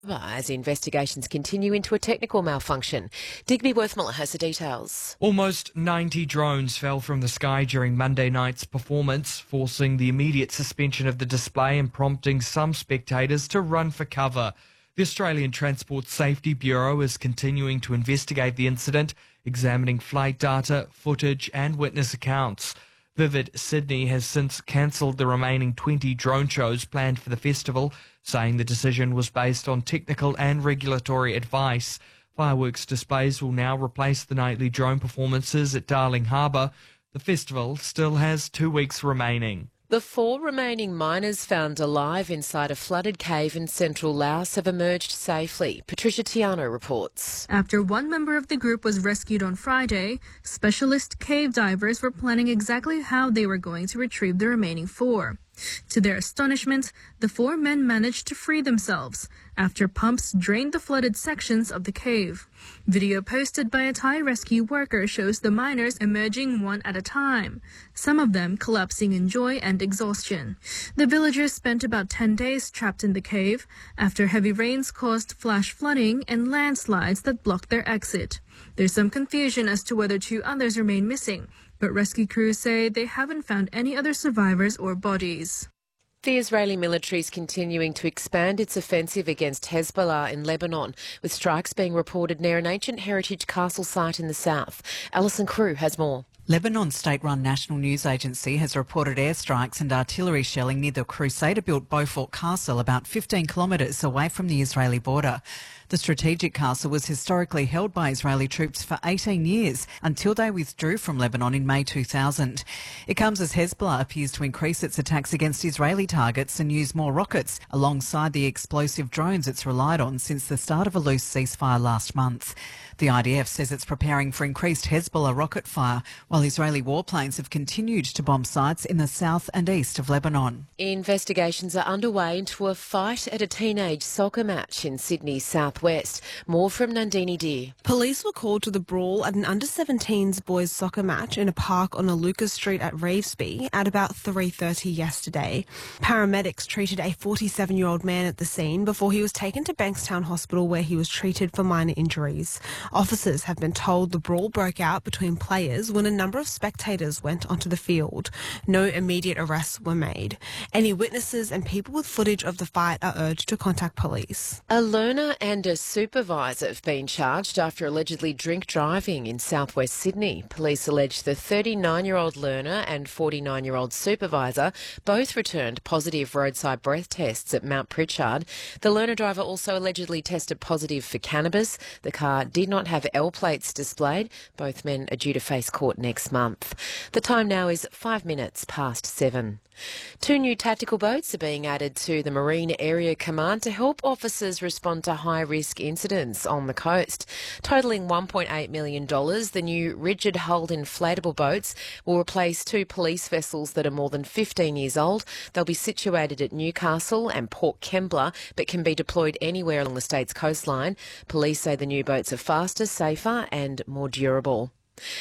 as investigations continue into a technical malfunction. Digby Worthmiller has the details. Almost 90 drones fell from the sky during Monday night's performance, forcing the immediate suspension of the display and prompting some spectators to run for cover. The Australian Transport Safety Bureau is continuing to investigate the incident, examining flight data, footage and witness accounts. Vivid Sydney has since cancelled the remaining 20 drone shows planned for the festival, saying the decision was based on technical and regulatory advice. Fireworks displays will now replace the nightly drone performances at Darling Harbour. The festival still has 2 weeks remaining. The 4 remaining miners found alive inside a flooded cave in central Laos have emerged safely. Patricia Tiano reports. After one member of the group was rescued on Friday, specialist cave divers were planning exactly how they were going to retrieve the remaining 4. To their astonishment, the 4 men managed to free themselves after pumps drained the flooded sections of the cave. Video posted by a Thai rescue worker shows the miners emerging one at a time, some of them collapsing in joy and exhaustion. The villagers spent about 10 days trapped in the cave after heavy rains caused flash flooding and landslides that blocked their exit. There's some confusion as to whether 2 others remain missing, but rescue crews say they haven't found any other survivors or bodies. The Israeli military is continuing to expand its offensive against Hezbollah in Lebanon, with strikes being reported near an ancient heritage castle site in the south. Alison Crew has more. Lebanon's state-run national news agency has reported airstrikes and artillery shelling near the Crusader-built Beaufort Castle, about 15 kilometres away from the Israeli border. The strategic castle was historically held by Israeli troops for 18 years until they withdrew from Lebanon in May 2000. It comes as Hezbollah appears to increase its attacks against Israeli targets and use more rockets alongside the explosive drones it's relied on since the start of a loose ceasefire last month. The IDF says it's preparing for increased Hezbollah rocket fire, while Israeli warplanes have continued to bomb sites in the south and east of Lebanon. Investigations are underway into a fight at a teenage soccer match in Sydney's southwest. More from Nandini Deer. Police were called to the brawl at an under-17s boys soccer match in a park on Lucas Street at Revesby at about 3:30 yesterday. Paramedics treated a 47-year-old man at the scene before he was taken to Bankstown Hospital, where he was treated for minor injuries. Officers have been told the brawl broke out between players when a number of spectators went onto the field. No immediate arrests were made. Any witnesses and people with footage of the fight are urged to contact police. A learner and a supervisor have been charged after allegedly drink driving in southwest Sydney. Police allege the 39-year-old learner and 49-year-old supervisor both returned positive roadside breath tests at Mount Pritchard. The learner driver also allegedly tested positive for cannabis. The car did not have L plates displayed. Both men are due to face court next month. The time now is 5 minutes past 7. 2 new tactical boats are being added to the Marine Area Command to help officers respond to high-risk incidents on the coast. Totalling $1.8 million, the new rigid-hulled inflatable boats will replace 2 police vessels that are more than 15 years old. They'll be situated at Newcastle and Port Kembla, but can be deployed anywhere along the state's coastline. Police say the new boats are faster, safer and more durable.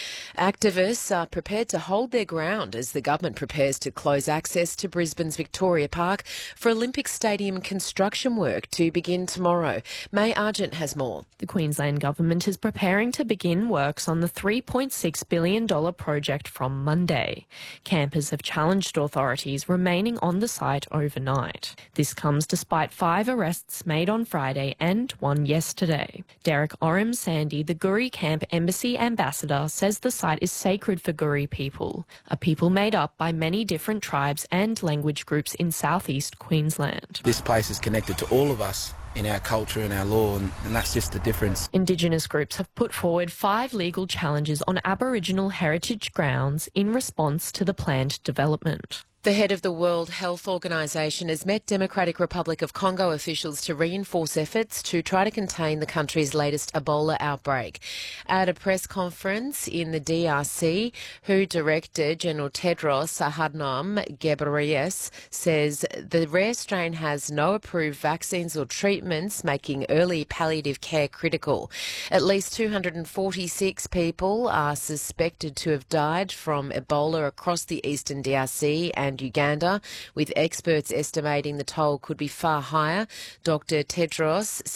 Activists are prepared to hold their ground as the government prepares to close access to Brisbane's Victoria Park for Olympic Stadium construction work to begin tomorrow. May Argent has more. The Queensland Government is preparing to begin works on the $3.6 billion project from Monday. Campers have challenged authorities remaining on the site overnight. This comes despite 5 arrests made on Friday and 1 yesterday. Derek Oram Sandy, the Guri Camp Embassy Ambassador, says the site is sacred for Guri people, a people made up by many different tribes and language groups in southeast Queensland. This place is connected to all of us in our culture and our law, and that's just the difference. Indigenous groups have put forward 5 legal challenges on Aboriginal heritage grounds in response to the planned development. The head of the World Health Organization has met Democratic Republic of Congo officials to reinforce efforts to try to contain the country's latest Ebola outbreak. At a press conference in the DRC, WHO Director General Tedros Adhanom Ghebreyesus says the rare strain has no approved vaccines or treatments, making early palliative care critical. At least 246 people are suspected to have died from Ebola across the eastern DRC and Uganda, with experts estimating the toll could be far higher. Dr. Tedros